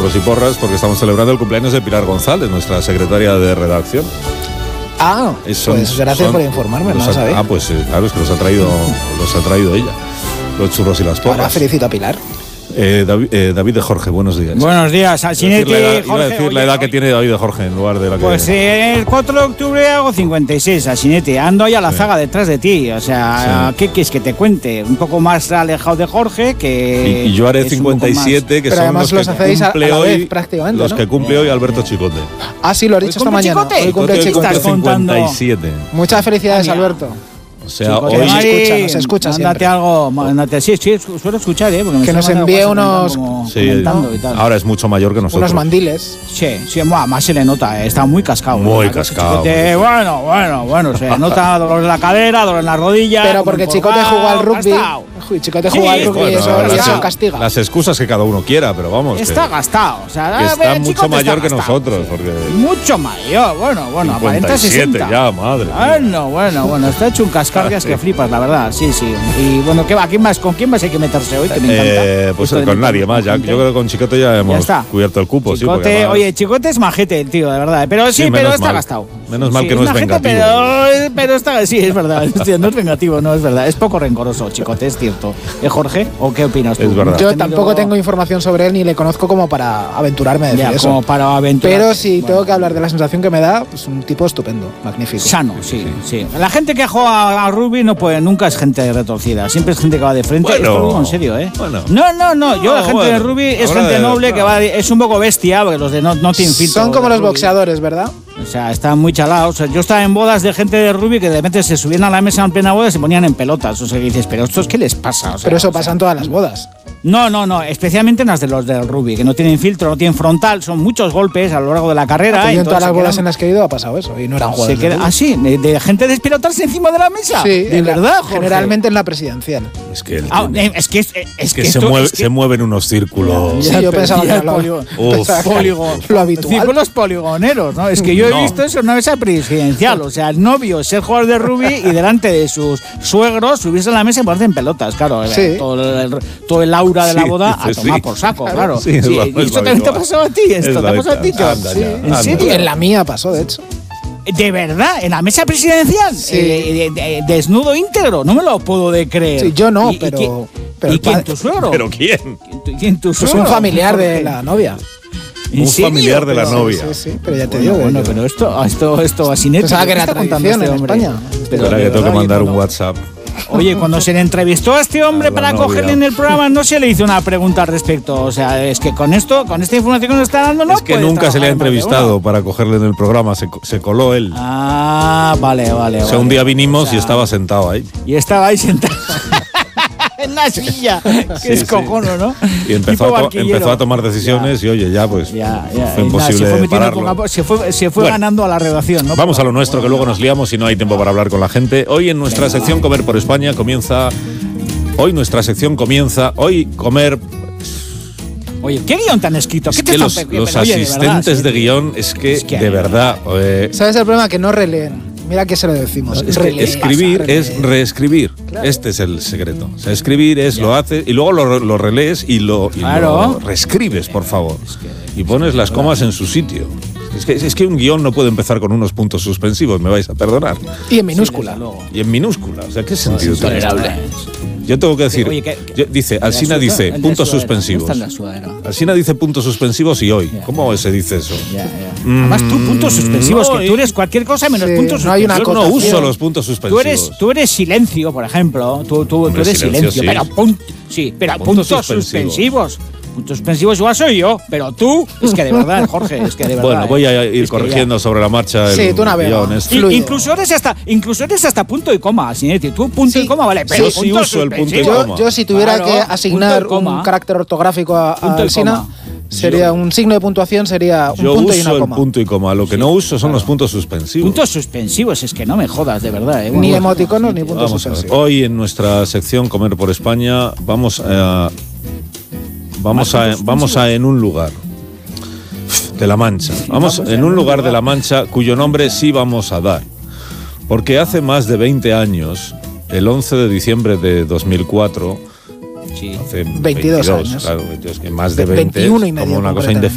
porros y porras porque estamos celebrando el cumpleaños de Pilar González, nuestra secretaria de redacción. Pues gracias por informarme, no lo sabía. Pues claro, es que los ha traído ella, los churros y las porras. Ahora felicito a Pilar. David de Jorge, buenos días. Buenos días, Alsinete. Iba a decir la edad que tiene David de Jorge en lugar de la que... Pues el 4 de octubre hago 56, Alsinete. Ando ahí a la zaga detrás de ti. O sea, ¿qué quieres que te cuente? Un poco más alejado de Jorge que... Y yo haré 57, que son los que cumple hoy, prácticamente, los que cumple hoy Alberto Chicote. Ah, sí, lo he dicho esta mañana. Hoy cumple Chicote. 57. Muchas felicidades, Alberto. O sea, Chicote, hoy nos escucha mándate algo, mándate, sí, suelo escuchar, porque que nos envíe unos comentando y tal. Ahora es mucho mayor que nosotros. Unos mandiles. Sí, más se le nota, está muy cascado. Muy cascado. Chicote, bueno, se nota dolor en la cadera, dolor en la rodilla. Pero porque Chicote jugó al rugby. Chicote jugó al rugby y eso castiga. Las excusas que cada uno quiera, pero vamos. Está gastado, o sea, está mucho mayor que nosotros. Mucho mayor, bueno, aparenta 60. Ya, madre. Bueno, está hecho un cascargas que flipas, la verdad, sí. Y bueno, ¿qué va? ¿Con quién más hay que meterse hoy? Que me encanta. Pues con nadie más, yo creo que con Chicote ya hemos cubierto el cupo. Chicote, oye, Chicote es majete, el tío, de verdad, pero está gastado. Menos mal que no es vengativo. Pero está, sí, es verdad, no es vengativo, no es verdad, es poco rencoroso, Chicote, es cierto. Jorge, ¿o qué opinas tú? Es verdad. Yo tampoco tengo información sobre él ni le conozco como para aventurarme a decir eso. Como para aventurar. Pero si tengo que hablar de la sensación que me da, pues un tipo estupendo, magnífico. Sano, sí. La gente que juega a rugby nunca es gente retorcida, siempre es gente que va de frente. Esto lo digo en serio, ¿eh? Bueno. No, yo la gente de rugby es gente noble que va, es un poco bestia, porque los de no tienen filtro. Son como los boxeadores, ¿verdad? O sea, están muy chalados. O sea, yo estaba en bodas de gente de rugby que de repente se subían a la mesa en plena boda y se ponían en pelotas. O sea, que dices, ¿pero estos qué les pasa? O sea, pero eso pasa en todas las bodas. No, especialmente en las de los del rugby, que no tienen filtro, no tienen frontal, son muchos golpes a lo largo de la carrera. En todas las bodas en las que he ido ha pasado eso, y no eran jugadores. Sí, de gente despirotarse encima de la mesa. Sí, de verdad, Jorge. Generalmente en la presidencial. Es que se mueven unos círculos. Sí, yo pensaba que era lo habitual. Círculos poligoneros, ¿no? Es que yo he visto eso en una mesa presidencial, o sea, el novio ser jugador de rugby y delante de sus suegros subirse a la mesa y ponerse en pelotas, claro. Sí. Todo el aura de la boda a tomar por saco, claro. Sí, ¿Y esto también te ha pasado a ti? ¿Esto te ha pasado a ti, John? ¿En serio? En la mía pasó, de hecho. ¿De verdad? ¿En la mesa presidencial? Sí. Desnudo íntegro, no me lo puedo de creer. Sí, yo no, pero ¿Y quién? ¿Tu suegro? ¿Pero quién? ¿Quién tu suegro? Pues un familiar de la novia. Un familiar de la novia. Sí, pero ya te digo. Bueno, pero esto así neto. Pensaba que era tradición en España. Pero ahora que tengo que mandar un WhatsApp. Oye, cuando se le entrevistó a este hombre para cogerle en el programa, no se le hizo una pregunta al respecto. O sea, es que con esta información que nos está dando, no. Es que nunca se le ha entrevistado para cogerle en el programa, se coló él. Vale. O sea, un día vinimos y estaba sentado ahí. Y estaba ahí sentado. En la silla, que es cojono, ¿no? Y empezó a tomar decisiones y oye, ya pues fue imposible pararlo. Se fue ganando a la redacción, ¿no? Vamos a lo nuestro, que luego nos liamos y no hay tiempo para hablar con la gente. Hoy en nuestra sección Comer por España comienza... Hoy comer... Oye, ¿qué guión tan escrito? Es que los asistentes de guión, es que de verdad... ¿Sabes el problema? Que no releen. Mira que se lo decimos. Es que escribir es reescribir. Claro. Este es el secreto. O sea, escribir es lo haces y luego lo relees y lo reescribes, por favor. Y pones las comas en su sitio. Es que un guión no puede empezar con unos puntos suspensivos, me vais a perdonar. Y en minúscula. Y en minúscula. O sea, ¿qué sentido tiene esto? Yo tengo que decir, dice, Alsina dice puntos suspensivos. Alsina dice puntos suspensivos y hoy. ¿Cómo se dice eso? Además, tú puntos suspensivos, que tú eres cualquier cosa menos puntos suspensivos. Yo no uso los puntos suspensivos. Tú eres silencio, por ejemplo. Tú eres silencio, sí. pero puntos suspensivos. Puntos suspensivos igual soy yo, pero tú, es que de verdad, Jorge, es que de verdad. Bueno, voy a ir corrigiendo sobre la marcha. Tú navegas. Incluso eres hasta punto y coma, Alsinete. Tú punto y coma, vale, pero sí uso el punto y coma. Yo si tuviera que asignar un carácter ortográfico a Alsina, sería un signo de puntuación, sería un punto y una coma. Yo uso el punto y coma. Lo que no uso son los puntos suspensivos. Puntos suspensivos, es que no me jodas, de verdad. Ni emoticonos ni puntos suspensivos. Hoy en nuestra sección Comer por España vamos a en un lugar de La Mancha. Vamos en un lugar de La Mancha cuyo nombre sí vamos a dar. Porque hace más de 20 años, el 11 de diciembre de 2004, hace 22 años. Claro, es que más de 20, 21 y medio, como una cosa indefinible.